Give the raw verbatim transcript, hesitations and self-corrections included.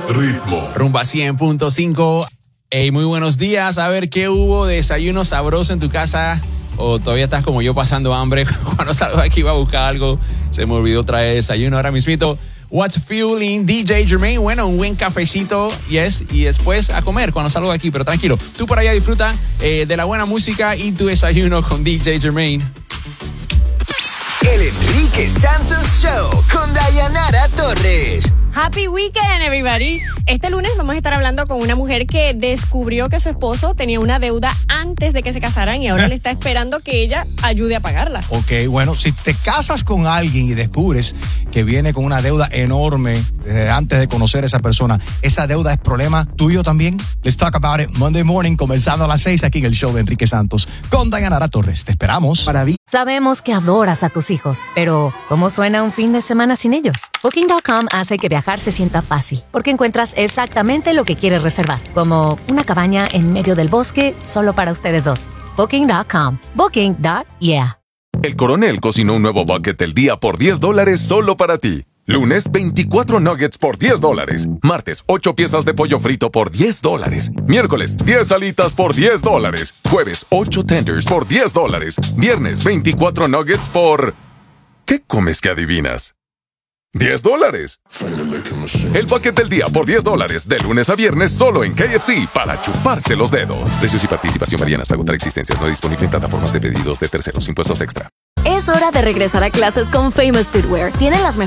Ritmo. Rumba cien punto cinco. Hey, muy buenos días. A ver, ¿qué hubo de desayuno sabroso en tu casa? ¿O todavía estás como yo pasando hambre? Cuando salgo aquí iba a buscar algo, se me olvidó traer desayuno. Ahora mismito, what's fueling D J Jermaine? Bueno, un buen cafecito, yes, y después a comer cuando salgo de aquí. Pero tranquilo, tú por allá disfruta eh, de la buena música y tu desayuno con D J Jermaine. El Enrique Santos Show con Dayanara Torres. Happy weekend, everybody. Este lunes vamos a estar hablando con una mujer que descubrió que su esposo tenía una deuda antes de que se casaran y ahora le está esperando que ella ayude a pagarla. Ok, bueno, si te casas con alguien y descubres que viene con una deuda enorme eh, antes de conocer a esa persona, ¿esa deuda es problema tuyo también? Let's talk about it Monday morning, comenzando a las seis aquí en el show de Enrique Santos con Dayanara Torres. Te esperamos. Maravilloso. Sabemos que adoras a tus hijos, pero ¿cómo suena un fin de semana sin ellos? Booking punto com hace que viajar se sienta fácil, porque encuentras exactamente lo que quieres reservar, como una cabaña en medio del bosque solo para ustedes dos. Booking punto com. Booking. Yeah. El Coronel cocinó un nuevo bucket del día por diez dólares solo para ti. Lunes, veinticuatro nuggets por diez dólares. Martes, ocho piezas de pollo frito por diez dólares. Miércoles, diez alitas por diez dólares. Jueves, ocho tenders por diez dólares. Viernes, veinticuatro nuggets por... ¿Qué comes que adivinas? diez dólares. El bucket del día por diez dólares. De lunes a viernes solo en K F C para chuparse los dedos. Precios y participación varían hasta agotar existencias. No disponible en plataformas de pedidos de terceros. Impuestos extra. Es hora de regresar a clases con Famous Footwear. Tienen las mejores